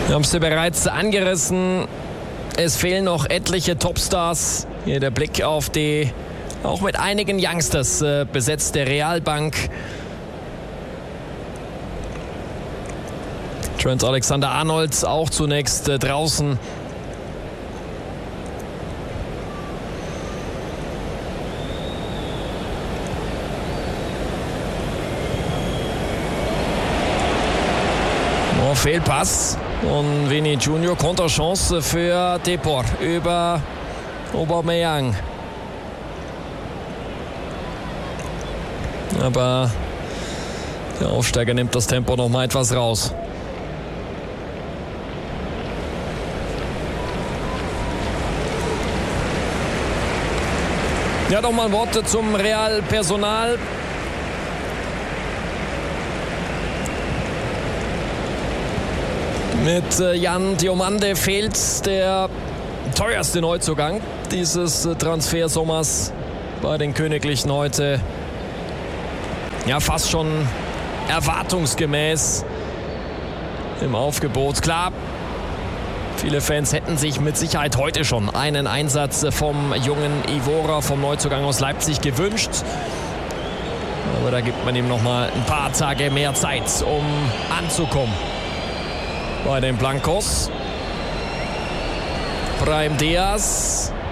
Wir haben es ja bereits angerissen. Es fehlen noch etliche Topstars. Hier der Blick auf die auch mit einigen Youngsters besetzte Realbank. Trent Alexander-Arnold auch zunächst draußen. Fehlpass und Vini Junior, Konterchance für Depor über Aubameyang. Aber der Aufsteiger nimmt das Tempo noch mal etwas raus. Ja, noch mal Worte zum Real-Personal. Mit Jan Diomande fehlt der teuerste Neuzugang dieses Transfersommers bei den Königlichen heute. Ja, fast schon erwartungsgemäß im Aufgebot. Klar, viele Fans hätten sich mit Sicherheit heute schon einen Einsatz vom jungen Ivora, vom Neuzugang aus Leipzig gewünscht. Aber da gibt man ihm noch mal ein paar Tage mehr Zeit, um anzukommen. Bei den Blancos. Brahim Diaz.